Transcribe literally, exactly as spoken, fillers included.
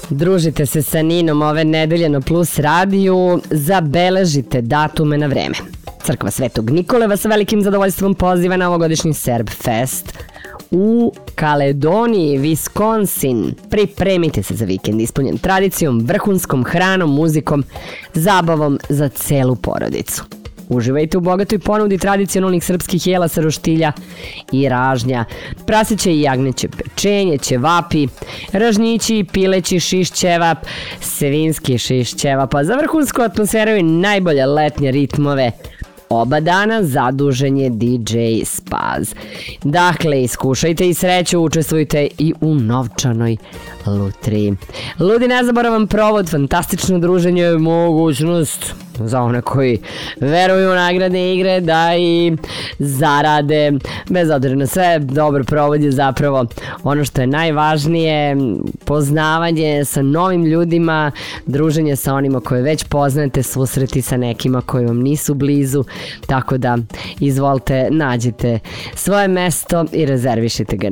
Družite se sa Ninom ove nedelje na Plus radiju, zabeležite datume na vreme. Crkva Svetog Nikole vas sa velikim zadovoljstvom poziva na ovogodišnji Serb Fest u Kaledoniji, Wisconsin. Pripremite se za vikend ispunjen tradicijom, vrhunskom hranom, muzikom, zabavom za celu porodicu. Uživajte u bogatoj ponudi tradicionalnih srpskih jela sa roštilja i ražnja, praseće i jagnjeće pečenje, ćevapi, ražnjići, pileći šiš ćevap, svinski šiš ćevap, a za vrhunsku atmosferu i najbolje letnje ritmove oba dana zadužen je D J Spaz. Dakle, iskušajte i sreću, učestvujte i u novčanoj lutriji. Ludi nezaboravan provod, fantastično druženje, mogućnost za one koji veruju u nagradne igre da i zarade. Bez obzira na sve, dobar provod je zapravo ono što je najvažnije, poznavanje sa novim ljudima, druženje sa onima koje već poznate, susreti sa nekima koji vam nisu blizu, tako da izvolite, nađite svoje mesto i rezervišite ga